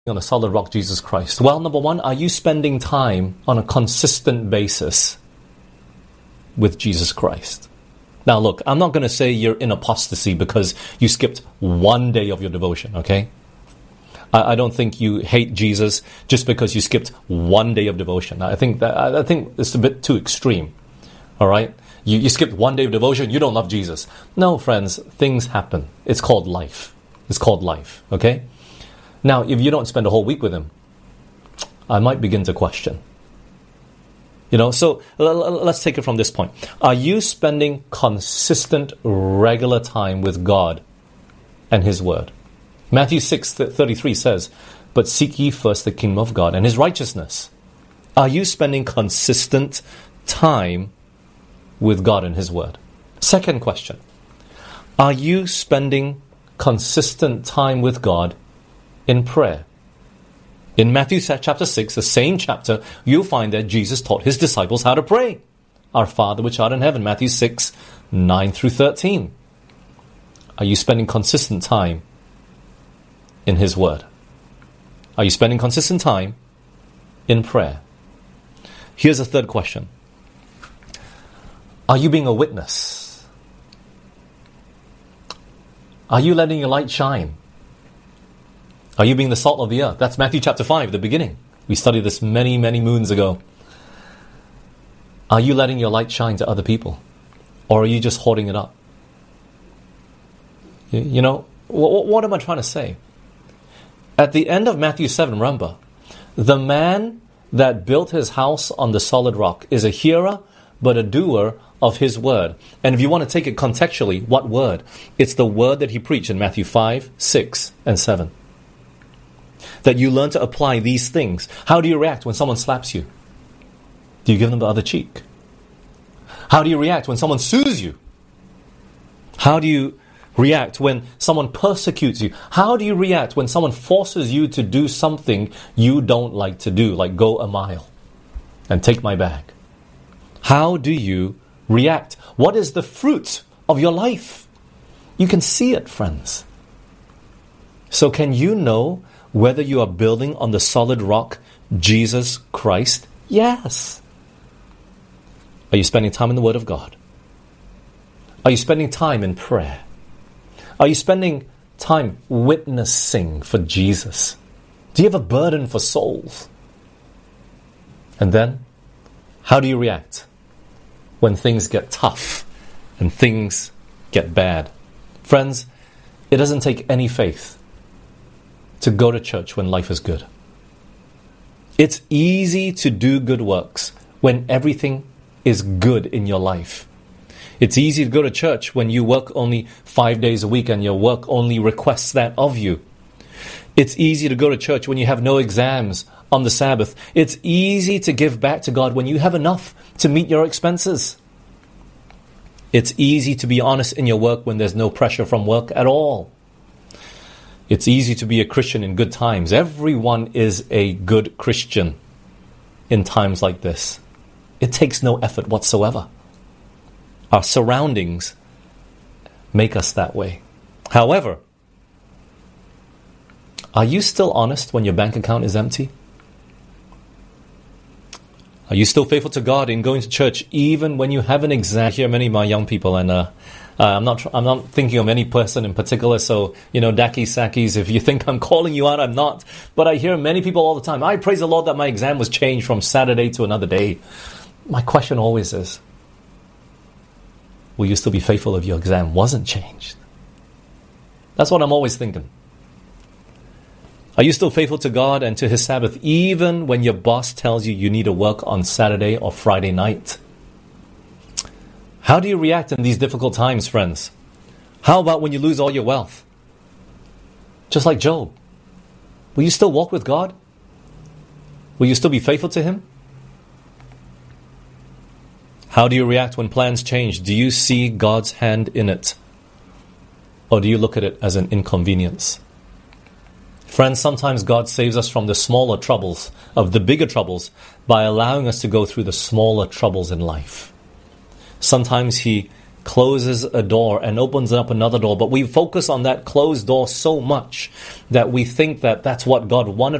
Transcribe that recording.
on a solid rock, Jesus Christ? Well, number one, are you spending time on a consistent basis with Jesus Christ? Now look, I'm not going to say you're in apostasy because you skipped one day of your devotion, okay? I don't think you hate Jesus just because you skipped one day of devotion. I think it's a bit too extreme, all right? You skipped one day of devotion, you don't love Jesus. No, friends, things happen. It's called life. It's called life, okay? Now, if you don't spend a whole week with him, I might begin to question. So let's take it from this point. Are you spending consistent, regular time with God and His Word? Matthew 6:33 says, "But seek ye first the kingdom of God and His righteousness." Are you spending consistent time with God and His Word? Second question. Are you spending consistent time with God in prayer? In Matthew chapter 6, the same chapter, you'll find that Jesus taught His disciples how to pray. Our Father which art in heaven, Matthew 6, 9 through 13. Are you spending consistent time in His Word? Are you spending consistent time in prayer? Here's a third question. Are you being a witness? Are you letting your light shine? Are you being the salt of the earth? That's Matthew chapter 5, the beginning. We studied this many, many moons ago. Are you letting your light shine to other people? Or are you just hoarding it up? What am I trying to say? At the end of Matthew 7, remember, the man that built his house on the solid rock is a hearer, but a doer of his word. And if you want to take it contextually, what word? It's the word that he preached in Matthew 5, 6, and 7. That you learn to apply these things. How do you react when someone slaps you? Do you give them the other cheek? How do you react when someone sues you? How do you react when someone persecutes you? How do you react when someone forces you to do something you don't like to do, like go a mile and take my bag? How do you react? What is the fruit of your life? You can see it, friends. So can you know whether you are building on the solid rock, Jesus Christ? Yes. Are you spending time in the Word of God? Are you spending time in prayer? Are you spending time witnessing for Jesus? Do you have a burden for souls? And then, how do you react when things get tough and things get bad? Friends, it doesn't take any faith to go to church when life is good. It's easy to do good works when everything is good in your life. It's easy to go to church when you work only 5 days a week and your work only requests that of you. It's easy to go to church when you have no exams on the Sabbath. It's easy to give back to God when you have enough to meet your expenses. It's easy to be honest in your work when there's no pressure from work at all. It's easy to be a Christian in good times. Everyone is a good Christian in times like this. It takes no effort whatsoever. Our surroundings make us that way. However, are you still honest when your bank account is empty? Are you still faithful to God in going to church even when you have an exam? I hear many of my young people, and I'm not thinking of any person in particular, so, Daki Sakis, if you think I'm calling you out, I'm not. But I hear many people all the time, I praise the Lord that my exam was changed from Saturday to another day. My question always is, will you still be faithful if your exam wasn't changed? That's what I'm always thinking. Are you still faithful to God and to His Sabbath even when your boss tells you need to work on Saturday or Friday night? How do you react in these difficult times, friends? How about when you lose all your wealth? Just like Job. Will you still walk with God? Will you still be faithful to Him? How do you react when plans change? Do you see God's hand in it? Or do you look at it as an inconvenience? Friends, sometimes God saves us from the smaller troubles of the bigger troubles by allowing us to go through the smaller troubles in life. Sometimes He closes a door and opens up another door, but we focus on that closed door so much that we think that that's what God wanted